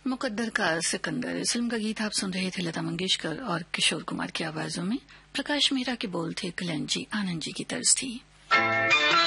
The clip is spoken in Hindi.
मुकद्दर का सिकंदर इस फिल्म का गीत आप सुन रहे थे लता मंगेशकर और किशोर कुमार की आवाजों में। प्रकाश मेहरा के बोल थे, कल्याण जी आनंद जी की तर्ज थी।